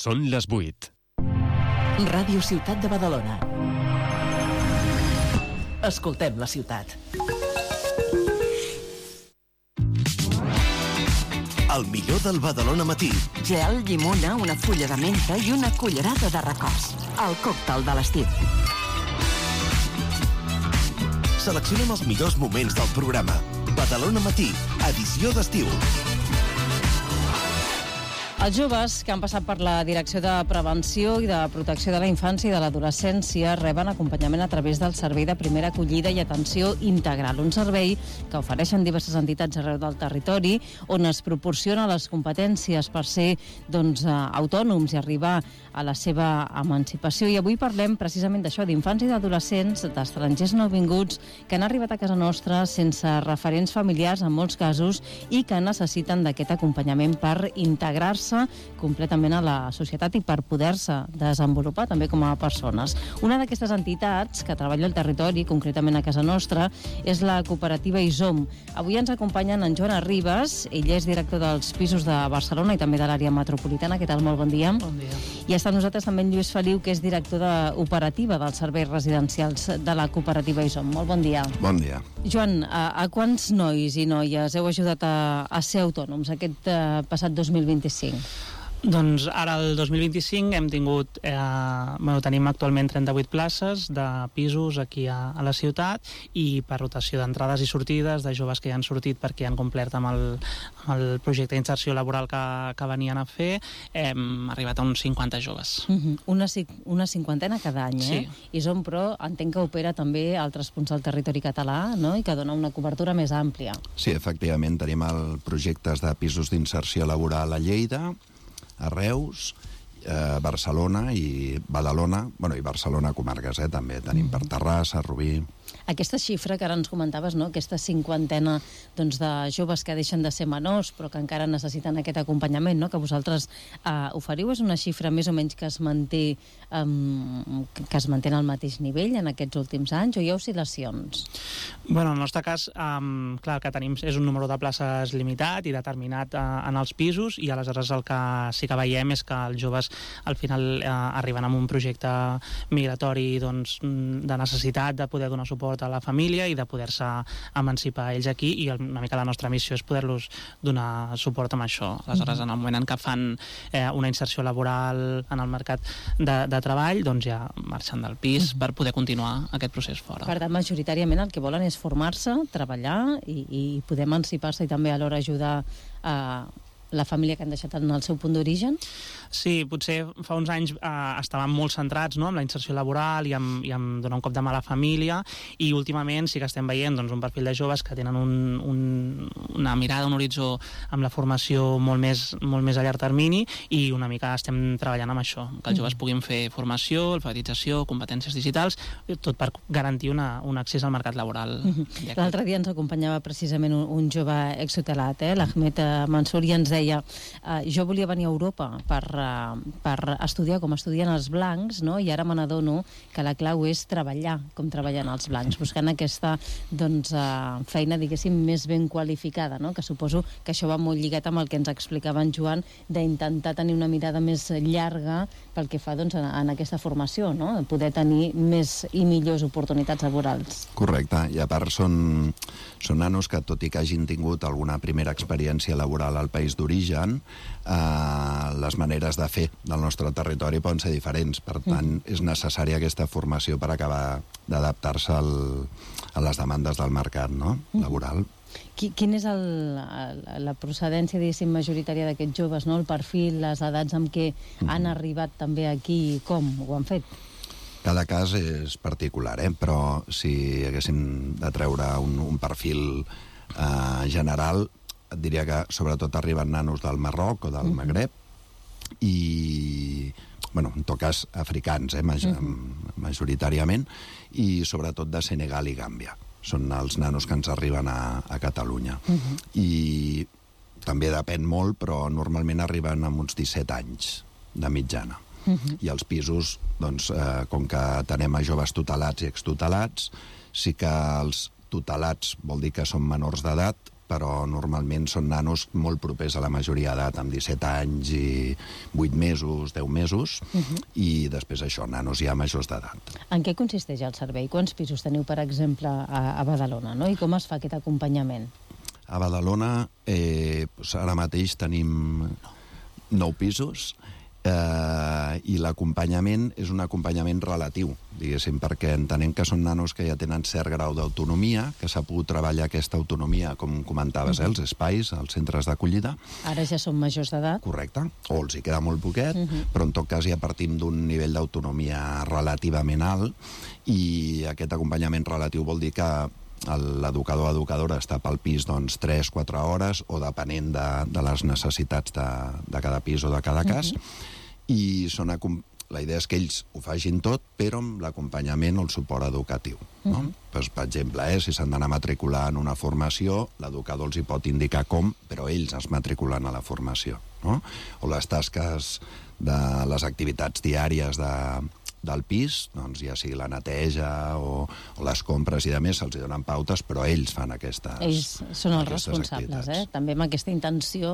Són les 8. Ràdio Ciutat de Badalona. Escoltem la ciutat. El millor del Badalona Matí. Gel, llimona, una fulla de menta i una cullerada de records. El còctel de l'estiu. Seleccionem els millors moments del programa. Badalona Matí, edició d'estiu. Els joves que han passat per la Direcció de Prevenció i de Protecció de la Infància i de l'Adolescència reben acompanyament a través del Servei de Primera Acollida i Atenció Integral, un servei que ofereixen diverses entitats arreu del territori on es proporciona les competències per ser autònoms i arribar a la seva emancipació. I avui parlem precisament d'això, d'infants i d'adolescents, d'estrangers nouvinguts que han arribat a casa nostra sense referents familiars en molts casos i que necessiten d'aquest acompanyament per integrar-se completament a la societat i per poder-se desenvolupar també com a persones. Una d'aquestes entitats que treballa al territori, concretament a casa nostra, és la cooperativa ISOM. Avui ens acompanyen en Joan Arribas, ell és director dels pisos de Barcelona i també de l'àrea metropolitana. Què tal? Molt bon dia. Bon dia. I està amb nosaltres també en Lluís Feliu, que és director d'operativa dels serveis residencials de la cooperativa ISOM. Molt bon dia. Bon dia. Joan, a quants nois i noies heu ajudat a ser autònoms aquest passat 2025? Doncs ara el 2025 hem tingut, tenim actualment 38 places de pisos aquí a la ciutat i per rotació d'entrades i sortides de joves que ja han sortit perquè han complert amb el projecte d'inserció laboral que venien a fer, hem arribat a uns 50 joves. Una cinquantena cada any, sí. ISOM, però entenc que opera també a altres punts del territori català, no? I que dona una cobertura més àmplia. Sí, efectivament, tenim projectes de pisos d'inserció laboral a Lleida, a Reus, Barcelona i Badalona, i Barcelona comarques, també tenim per Terrassa, Rubí. Aquesta xifra que ara ens comentaves, no? Aquesta cinquantena de joves que deixen de ser menors però que encara necessiten aquest acompanyament, no? Que vosaltres oferiu, és una xifra més o menys que es manté en el mateix nivell en aquests últims anys o hi ha oscil·lacions? Bueno, en el nostre cas, clar, el que tenim és un número de places limitat i determinat en els pisos i aleshores el que sí que veiem és que els joves al final arriben amb un projecte migratori de necessitat de poder donar suport a la família i de poder-se emancipar ells aquí i una mica la nostra missió és poder-los donar suport amb això. Aleshores, en el moment en què fan una inserció laboral en el mercat de treball, doncs ja marxen del pis per poder continuar aquest procés fora. Per tant, majoritàriament el que volen és formar-se, treballar i poder emancipar-se i també alhora ajudar a la família que han deixat en el seu punt d'origen? Sí, potser fa uns anys estàvem molt centrats, no?, en la inserció laboral i en donar un cop de mà a la família i últimament sí que estem veient un perfil de joves que tenen una mirada, un horitzó amb la formació molt més a llarg termini i una mica estem treballant amb això, que els joves puguin fer formació, alfabetització, competències digitals, tot per garantir un accés al mercat laboral. L'altre dia ens acompanyava precisament un jove extutelat, l'Ahmed Mansour, i ens deia, jo volia venir a Europa per estudiar com estudien els blancs, no? I ara me n'adono que la clau és treballar com treballen els blancs, buscant aquesta feina, diguéssim, més ben qualificada, no? Que suposo que això va molt lligat amb el que ens explicava en Joan, d'intentar tenir una mirada més llarga pel que fa en aquesta formació, no? Poder tenir més i millors oportunitats laborals. Correcte, i a part són nanos que, tot i que hagin tingut alguna primera experiència laboral al país d'origen, les maneres de fer del nostre territori poden ser diferents, per tant és necessària aquesta formació per acabar d'adaptar-se a les demandes del mercat, no?, laboral. Quina és la procedència, diguéssim, majoritària d'aquests joves, no? El perfil, les edats amb què han arribat també aquí i com ho han fet? Cada cas és particular, però si haguéssim de treure un perfil general, et diria que sobretot arriben nanos del Marroc o del Magreb i, en tot cas, africans, majoritàriament, i sobretot de Senegal i Gàmbia. Són els nanos que ens arriben a Catalunya. I també depèn molt, però normalment arriben amb uns 17 anys de mitjana. I els pisos, com que tenem a joves tutelats i extutelats, sí que els tutelats vol dir que són menors d'edat, però normalment són nanos molt propers a la majoria d'edat, amb 17 anys i 8 mesos, 10 mesos, i després això, nanos ja majors d'edat. En què consisteix el servei? Quants pisos teniu, per exemple, a Badalona, no? I com es fa aquest acompanyament? A Badalona, ara mateix tenim 9 pisos, i l'acompanyament és un acompanyament relatiu, diguéssim, perquè entenem que són nanos que ja tenen cert grau d'autonomia, que s'ha pogut treballar aquesta autonomia, com comentaves, els espais, els centres d'acollida. Ara ja són majors d'edat. Correcte, o els hi queda molt poquet, però en tot cas ja partim d'un nivell d'autonomia relativament alt, i aquest acompanyament relatiu vol dir que l'educador o educadora està pel pis 3-4 hores, o depenent de les necessitats de cada pis o de cada cas, i la idea és que ells ho facin tot, però amb l'acompanyament o el suport educatiu. No? Pues, per exemple, si s'han d'anar a matricular en una formació, l'educador els hi pot indicar com, però ells es matriculen a la formació. No? O les tasques de les activitats diàries del pis, doncs ja sigui la neteja o les compres i demés, se'ls donen pautes, però ells fan aquestes Ells són els aquestes responsables, activitats. també amb aquesta intenció